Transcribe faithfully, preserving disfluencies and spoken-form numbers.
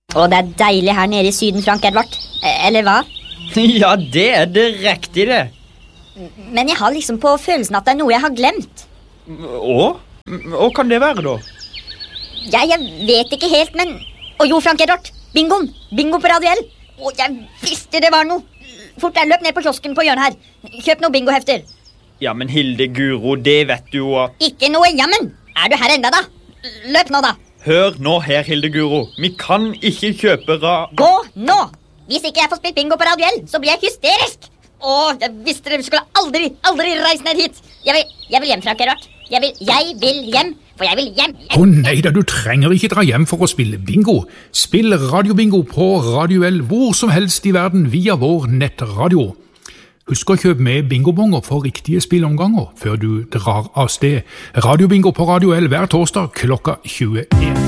Og det er deilig her nede i Syden, Frank Edvard. Eller hva? Ja, det er direkte det. Men jeg har liksom på følelsen at det er noe jeg har glemt. Å? Hva kan det være da? Ja, jeg vet ikke helt, men... Å jo, Frank Edvard, bingoen. Bingo på Radio L. Å, jeg visste det var noe. Fort jeg løp ned på kiosken på hjørnet her. Kjøp noen bingohefter. Ja, men Hilde Guro, det vet du jo at... Ikke noe jammen. Er du her enda da? Løp nå da. Hør nå her, Hilde Guro. Vi kan ikke kjøpe ra... Gå nå! Hvis ikke jeg får spilt bingo på Radio L, så blir jeg hysterisk. Åh, jeg visste dere skulle aldri, aldri reise ned hit. Jeg vil, jeg vil hjem, Frank Edvard. Jeg vil, jeg vil hjem, for jeg vil hjem. Å oh, nei da, du trenger ikke dra hjem for å spille bingo. Spill radiobingo på Radio L hvor som helst i verden via vår nettradio. Husk å kjøpe med bingobonger for riktige spillomganger før du drar av sted. Radiobingo på Radio L hver torsdag klokka tjueen.